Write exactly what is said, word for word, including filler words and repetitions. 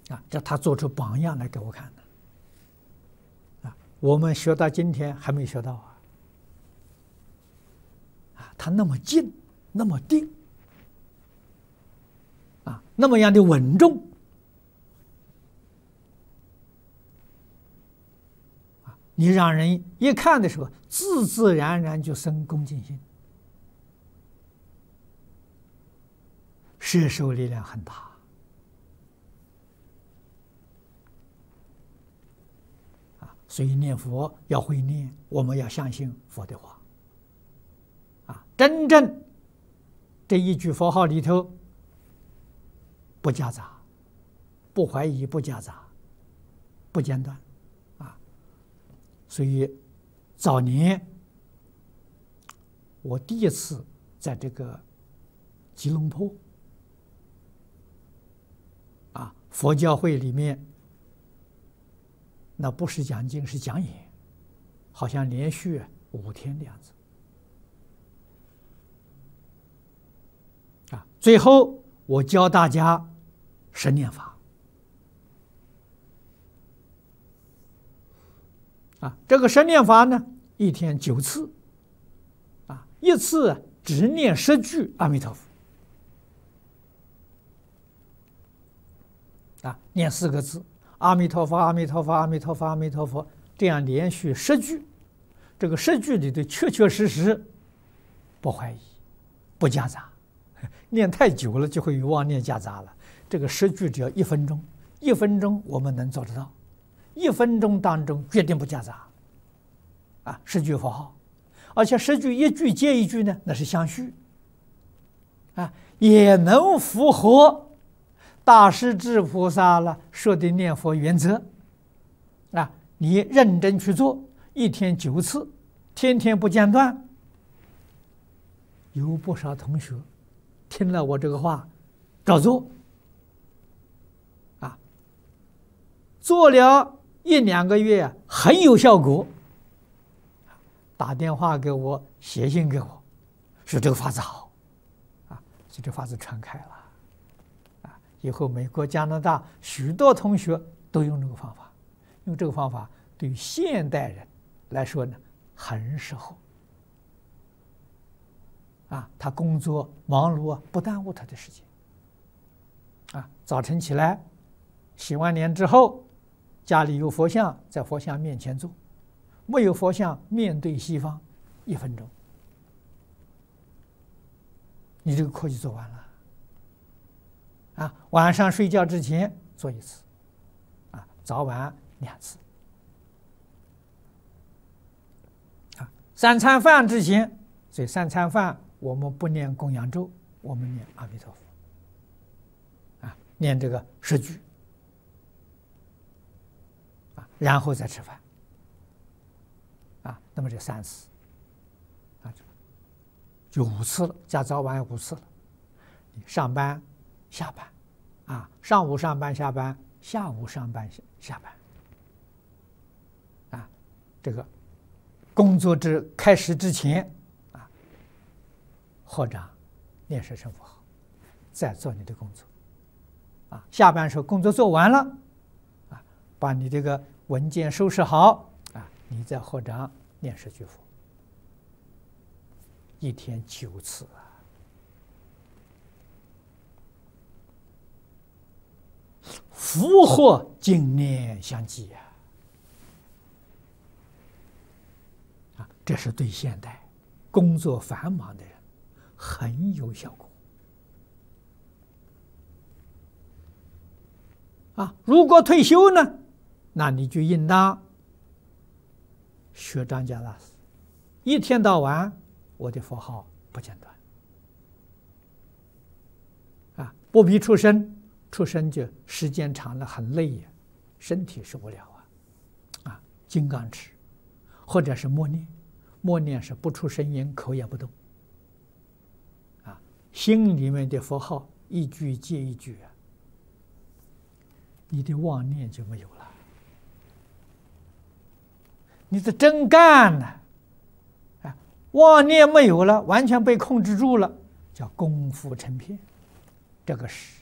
啊，这他做出榜样来给我看的。啊，我们学到今天还没学到啊。啊，他那么静，那么定，啊，那么样的稳重。啊，你让人一看的时候，自自然然就生恭敬心。摄受力量很大。所以念佛要会念，我们要相信佛的话。啊，真正这一句佛号里头不夹杂，不怀疑，不夹杂，不间断。啊，所以早年我第一次在这个吉隆坡啊佛教会里面。那不是讲经，是讲演，好像连续五天的样子。啊，最后我教大家十念法。啊，这个十念法呢，一天九次。啊，一次只念十句阿弥陀佛。啊，念四个字。阿弥陀佛，阿弥陀佛，阿弥陀佛，阿弥陀佛，这样连续十句，这个十句里头确确实实不怀疑，不夹杂。念太久了就会有妄念夹杂了。这个十句只要一分钟，一分钟我们能做得到，一分钟当中决定不夹杂。啊，十句佛号，而且十句一句接一句呢，那是相续。啊，也能符合大势至菩萨了说的念佛原则。啊，你认真去做，一天九次，天天不间断。有不少同学听了我这个话，照做。啊，做了一两个月很有效果，打电话给我，写信给我，说这个法子好。啊，所以这法子传开了。以后美国、加拿大许多同学都用这个方法，用这个方法对于现代人来说呢，很适合。啊，他工作忙碌啊，不耽误他的时间。啊，早晨起来，洗完脸之后，家里有佛像，在佛像面前坐；没有佛像，面对西方，一分钟，你这个课就做完了。啊，晚上睡觉之前做一次，啊，早晚两次。啊，三餐饭之前，所以三餐饭我们不念供养咒，我们念阿弥陀佛。啊，念这个十句。啊，然后再吃饭。啊，那么这三次，啊，就五次了，加早晚五次了。你上班。下班，啊，上午上班下班，下午上班下下班，啊，这个工作之开始之前，啊，合掌念十声佛号，再做你的工作，啊，下班时候工作做完了，啊，把你这个文件收拾好，啊，你再合掌念十句佛，一天九次啊。福祸经念相继呀！啊，这是对现代工作繁忙的人很有效果。啊，如果退休呢，那你就应当学张家大师，一天到晚我的佛号不间断。啊，不必出声。出生就时间长了很累呀，身体受不了啊！啊，金刚持，或者是默念，默念是不出声音，口也不动。啊，心里面的佛号一句接一句啊，你的妄念就没有了，你的真干呢？啊，妄念没有了，完全被控制住了，叫功夫成片，这个是。